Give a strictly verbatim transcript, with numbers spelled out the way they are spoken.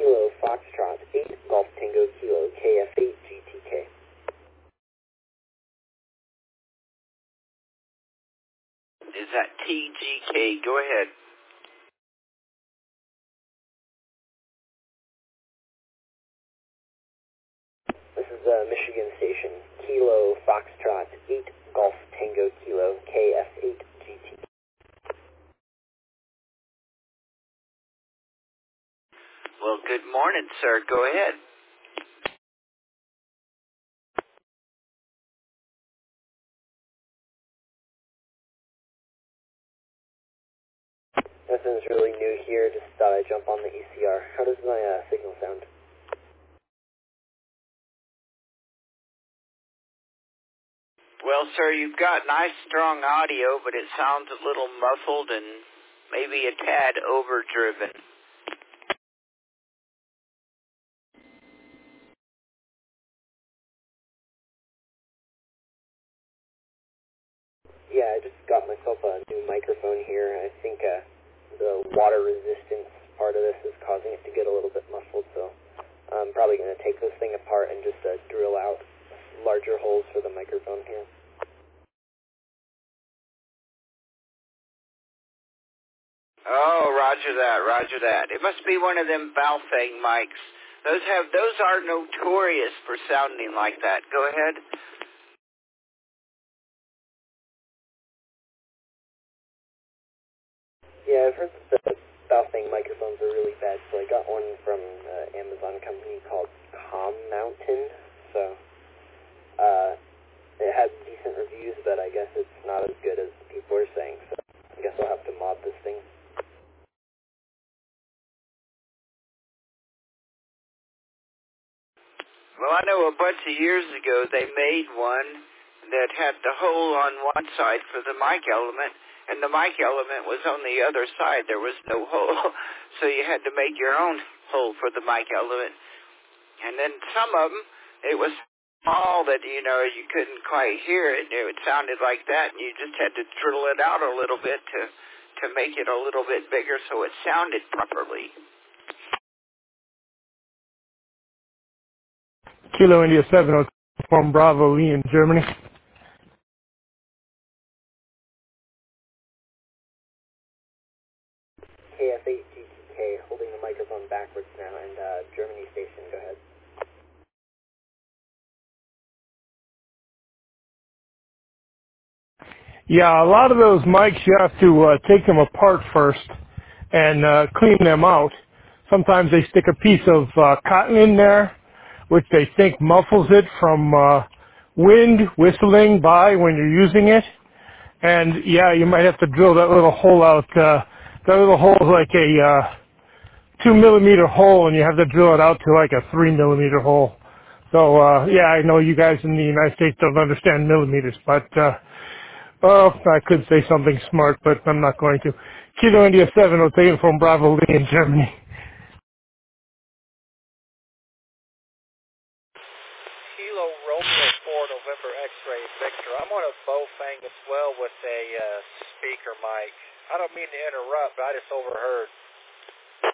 Kilo Foxtrot eight Golf Tango Kilo K F eight G T K. Is that T G K? Go ahead. This is uh, Michigan Station. Kilo Foxtrot eight Golf Tango Kilo K F eight G T K. Well, good morning, sir. Go ahead. Nothing's really new here. Just thought I'd jump on the E C R. How does my uh, signal sound? Well, sir, you've got nice, strong audio, but it sounds a little muffled and maybe a tad overdriven. Yeah, I just got myself a new microphone here. I think uh, the water resistance part of this is causing it to get a little bit muffled, so I'm probably going to take this thing apart and just uh, drill out larger holes for the microphone here. Oh, roger that, roger that. It must be one of them Baofeng mics. Those have, those are notorious for sounding like that. Go ahead. Yeah, I've heard that the Baofeng microphones are really bad, so I got one from an uh, Amazon company called Calm Mountain. So uh, it had decent reviews, but I guess it's not as good as people are saying. So I guess I'll have to mod this thing. Well, I know a bunch of years ago they made one that had the hole on one side for the mic element, and the mic element was on the other side. There was no hole, so you had to make your own hole for the mic element. And then some of them, it was small that, you know, you couldn't quite hear it. It sounded like that, and you just had to drill it out a little bit to, to make it a little bit bigger so it sounded properly. Kilo India seven from Bravo Lee in Germany. K F eight G T K, holding the microphone backwards now, and uh, Germany station, go ahead. Yeah, a lot of those mics you have to uh, take them apart first and uh, clean them out. Sometimes they stick a piece of uh, cotton in there, which they think muffles it from uh, wind whistling by when you're using it. And yeah, you might have to drill that little hole out. Uh, that little hole is like a uh, two millimeter hole, and you have to drill it out to like a three millimeter hole. So uh, yeah, I know you guys in the United States don't understand millimeters, but uh, well, I could say something smart, but I'm not going to. Kilo India seven, taken from Bravo Lee in Germany. Kilo Romeo four November X-ray Victor. I'm on a Baofeng as well with a uh, speaker mic. I don't mean to interrupt, but I just overheard